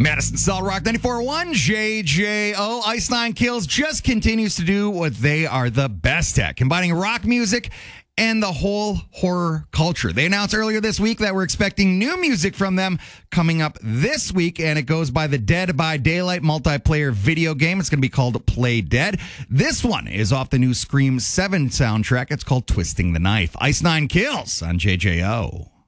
Madison Solid Rock 94.1, JJO. Ice Nine Kills just continues to do what they are the best at, combining rock music and the whole horror culture. They announced earlier this week that we're expecting new music from them coming up this week, and it goes by the Dead by Daylight multiplayer video game. It's going to be called Play Dead. This one is off the new Scream 7 soundtrack. It's called Twisting the Knife. Ice Nine Kills on JJO.